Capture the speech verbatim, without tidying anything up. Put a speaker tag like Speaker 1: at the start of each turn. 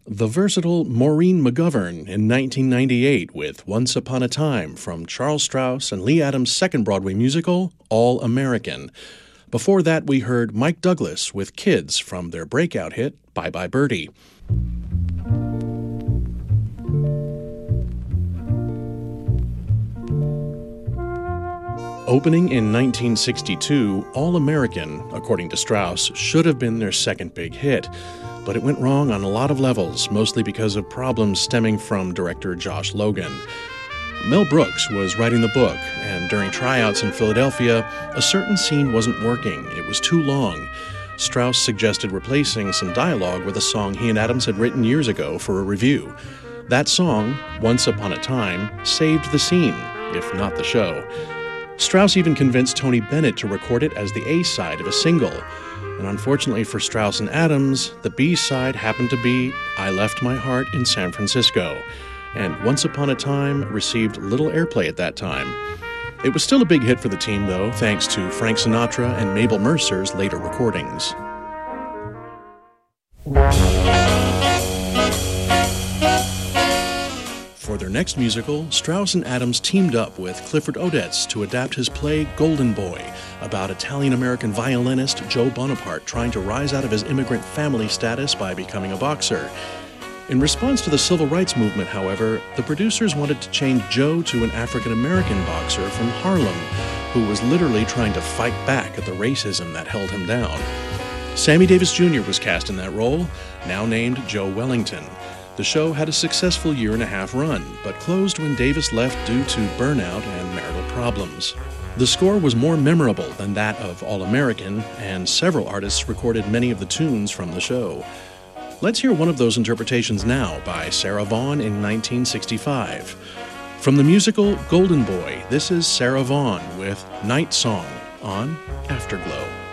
Speaker 1: The versatile Maureen McGovern in nineteen ninety-eight with Once Upon a Time from Charles Strauss and Lee Adams' second Broadway musical, All American. Before that, we heard Mike Douglas with Kids from their breakout hit, Bye Bye Birdie. Opening in nineteen sixty-two, All American, according to Strauss, should have been their second big hit. But it went wrong on a lot of levels, mostly because of problems stemming from director Josh Logan. Mel Brooks was writing the book, and during tryouts in Philadelphia, a certain scene wasn't working. It was too long. Strauss suggested replacing some dialogue with a song he and Adams had written years ago for a review. That song, Once Upon a Time, saved the scene, if not the show. Strauss even convinced Tony Bennett to record it as the A-side of a single. And unfortunately for Strauss and Adams, the B-side happened to be I Left My Heart in San Francisco. And Once Upon a Time received little airplay at that time. It was still a big hit for the team, though, thanks to Frank Sinatra and Mabel Mercer's later recordings. For their next musical, Strauss and Adams teamed up with Clifford Odets to adapt his play Golden Boy, about Italian-American violinist Joe Bonaparte trying to rise out of his immigrant family status by becoming a boxer. In response to the civil rights movement, however, the producers wanted to change Joe to an African-American boxer from Harlem, who was literally trying to fight back at the racism that held him down. Sammy Davis Junior was cast in that role, now named Joe Wellington. The show had a successful year and a half run, but closed when Davis left due to burnout and marital problems. The score was more memorable than that of All American, and several artists recorded many of the tunes from the show. Let's hear one of those interpretations now by Sarah Vaughan in nineteen sixty-five. From the musical Golden Boy, this is Sarah Vaughan with Night Song on Afterglow.